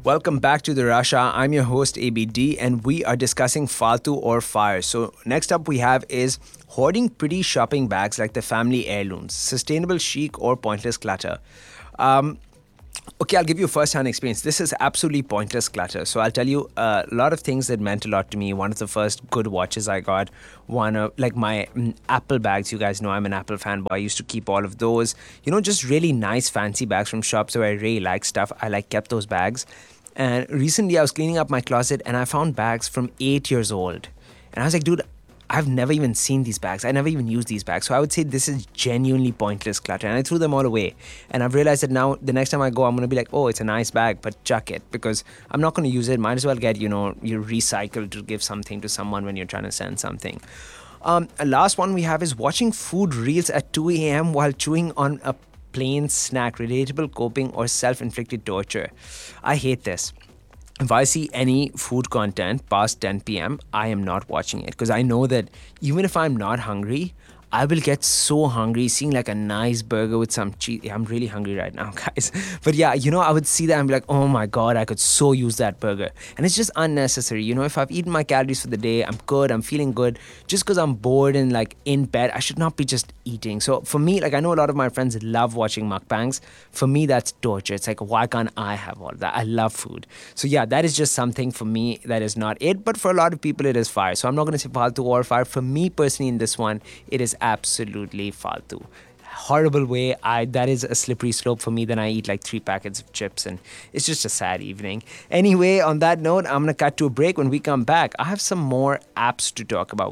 Welcome back to the Rasha. I'm your host ABD, and we are discussing Faltu or Fire. So next up we have is hoarding pretty shopping bags like the family heirlooms, sustainable chic or pointless clutter. Um, Okay, I'll give you a first-hand experience. This is absolutely pointless clutter. So I'll tell you a lot of things that meant a lot to me. One of the first good watches I got, one of like my Apple bags. You guys know I'm an Apple fanboy. I used to keep all of those. Just really nice, fancy bags from shops where I really like stuff. I kept those bags. And recently I was cleaning up my closet and I found bags from 8 years old. And I was like, dude, I've never even seen these bags. I never even used these bags. So I would say this is genuinely pointless clutter. And I threw them all away. And I've realized that now the next time I go, I'm going to be like, oh, it's a nice bag, but chuck it. Because I'm not going to use it. Might as well get, you recycle to give something to someone when you're trying to send something. A last one we have is watching food reels at 2 a.m. while chewing on a plain snack, relatable coping or self-inflicted torture. I hate this. If I see any food content past 10 p.m., I am not watching it because I know that even if I'm not hungry, I will get so hungry seeing like a nice burger with some cheese. Yeah, I'm really hungry right now, guys. But yeah, I would see that and be like, oh my God, I could so use that burger. And it's just unnecessary. If I've eaten my calories for the day, I'm good, I'm feeling good. Just because I'm bored and like in bed, I should not be just eating. So for me, like I know a lot of my friends love watching mukbangs. For me, that's torture. It's like, why can't I have all that? I love food. So yeah, that is just something for me that is not it. But for a lot of people, it is fire. So I'm not going to say faltu or fire. For me personally in this one, it is absolutely faltu. Horrible way. That is a slippery slope for me. Then I eat like 3 packets of chips and it's just a sad evening. Anyway, on that note, I'm going to cut to a break. When we come back, I have some more apps to talk about.